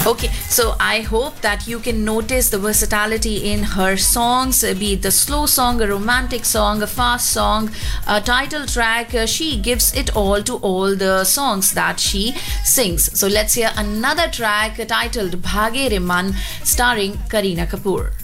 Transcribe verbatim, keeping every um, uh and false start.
Okay, so I hope that you can notice the versatility in her songs, be it the slow song, a romantic song, a fast song, a title track. Uh, she gives it all to all the songs that she sings. So let's hear another track titled Bhage Re Man, starring Kareena Kapoor.